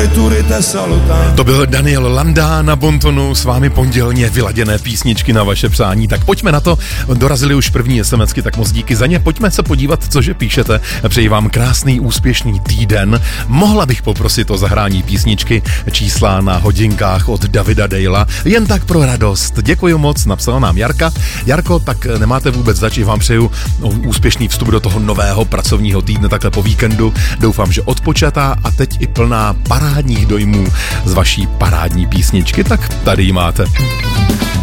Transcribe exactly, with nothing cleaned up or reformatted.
riturite salutant. To byl Daniel Landa na Bontonu, s vámi pondělně vyladěné písničky na vaše přání. Tak pojďme na to, dorazili už první SMSky, tak moc díky za ně. Pojďme se podívat, cože píšete. Přeji vám krásný, úspěšný týden. Mohla bych poprosit o zahrání písničky čísla na hodinkách od Davida Dejla. Jen tak pro radost. Děkuji moc, napsala nám Jarka. Jarko, tak nemáte vůbec zač, vám přeju úspěšný vstup do toho nového pracovního týdne takhle po víkendu. Doufám, že odpočatá a teď i plná parádních dojmů z vaší parádní písničky, tak tady ji máte.